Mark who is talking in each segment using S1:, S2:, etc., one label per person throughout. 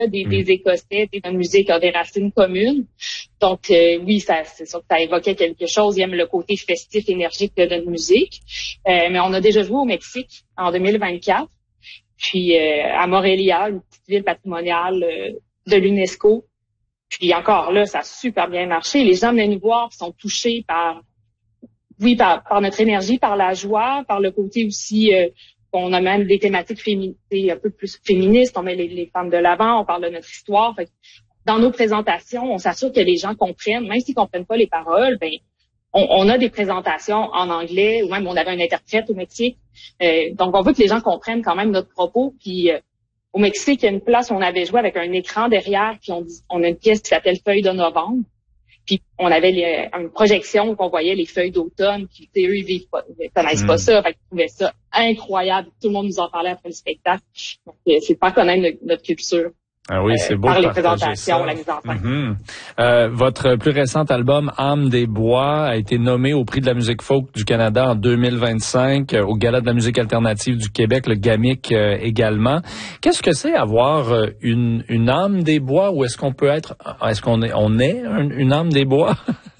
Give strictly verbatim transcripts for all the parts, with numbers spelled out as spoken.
S1: des, mmh. des Écossais, des la musique a des racines communes. Donc euh, oui, ça c'est sûr que ça évoquait quelque chose. Ils aiment le côté festif, énergique de notre musique. Euh, mais on a déjà joué au Mexique en deux mille vingt-quatre. Puis euh, à Morelia, une petite ville patrimoniale euh, de l'UNESCO. Puis encore là, ça a super bien marché. Les gens venaient nous voir, ils sont touchés par, oui, par, par notre énergie, par la joie, par le côté aussi, euh, on a même des thématiques féminines, un peu plus féministes. On met les, les femmes de l'avant, on parle de notre histoire. Fait que dans nos présentations, on s'assure que les gens comprennent, même s'ils comprennent pas les paroles, ben on, on a des présentations en anglais, ou même on avait un interprète au Mexique. Euh, donc on veut que les gens comprennent quand même notre propos. Puis euh, au Mexique, il y a une place où on avait joué avec un écran derrière, puis on, on a une pièce qui s'appelle Feuilles de novembre. Puis on avait les, une projection où on voyait les feuilles d'automne, puis eux, ils vivent pas, ils connaissent mmh. pas ça, fait qu'ils trouvaient ça incroyable. Tout le monde nous en parlait après le spectacle. Donc c'est pas connaître notre, notre culture.
S2: Ah oui, c'est
S1: euh,
S2: beau
S1: par
S2: de
S1: les
S2: partager
S1: présentations,
S2: ça.
S1: la mise en scène.
S2: Mm-hmm. Euh, votre plus récent album, Âme des Bois, a été nommé au Prix de la musique folk du Canada en deux mille vingt-cinq, euh, au Gala de la musique alternative du Québec, le GAMIC euh, également. Qu'est-ce que c'est avoir euh, une, une âme des bois, ou est-ce qu'on peut être, est-ce qu'on est, on est un, une âme des bois?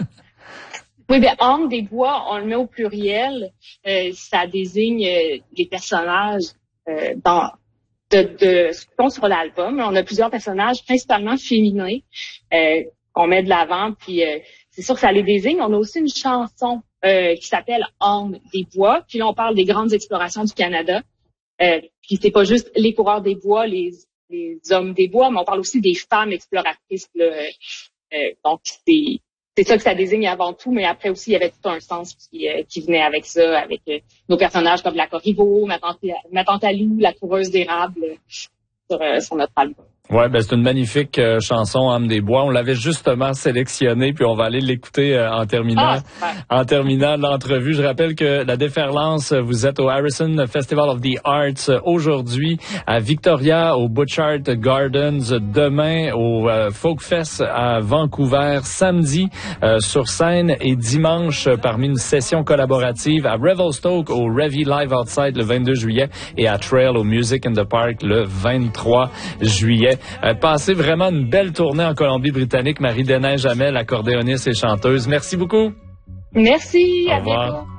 S1: Oui, bien, âme des bois, on le met au pluriel. Euh, ça désigne euh, les personnages euh, dans de, de ce qu'on sur l'album. On a plusieurs personnages, principalement féminins, euh, qu'on met de l'avant. Puis euh, c'est sûr que ça les désigne. On a aussi une chanson euh, qui s'appelle Âme des bois. Puis là, on parle des grandes explorations du Canada. Euh, puis c'est pas juste les coureurs des bois, les, les hommes des bois, mais on parle aussi des femmes exploratrices. Là. Euh, donc c'est C'est ça que ça désigne avant tout, mais après aussi, il y avait tout un sens qui, euh, qui venait avec ça, avec euh, nos personnages comme la Corriveau, ma tante, ma tante Alou, la coureuse d'érable euh, sur, euh, sur notre album.
S2: Ouais, ben c'est une magnifique euh, chanson, Âme des Bois. On l'avait justement sélectionnée, puis on va aller l'écouter euh, en terminant,
S1: ah,
S2: en terminant l'entrevue. Je rappelle que la Déferlance, vous êtes au Harrison Festival of the Arts aujourd'hui, à Victoria, au Butchart Gardens, demain au euh, Folkfest à Vancouver, samedi euh, sur scène, et dimanche euh, parmi une session collaborative à Revelstoke au Revy Live Outside le vingt-deux juillet et à Trail au Music in the Park le vingt-trois juillet. Euh, passez vraiment une belle tournée en Colombie-Britannique. Marie Denain Jamel, accordéoniste et chanteuse. Merci beaucoup.
S1: Merci.
S2: Au
S1: à
S2: revoir.
S1: bientôt.